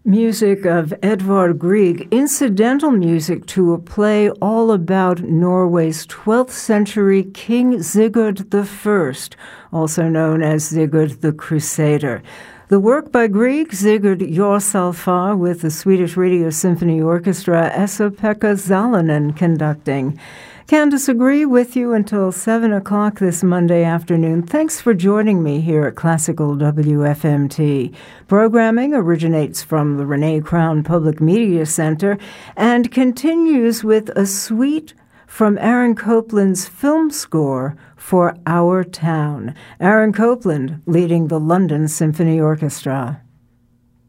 music of Edvard Grieg, incidental music to a play all about Norway's 12th century King Sigurd I, also known as Sigurd the Crusader. The work by Grieg, Sigurd Jorsalfar, with the Swedish Radio Symphony Orchestra, Esa-Pekka Salonen conducting. Candace Agree with you until 7 o'clock this Monday afternoon. Thanks for joining me here at Classical WFMT. Programming originates from the Renee Crown Public Media Center and continues with a suite from Aaron Copland's film score for Our Town. Aaron Copland leading the London Symphony Orchestra.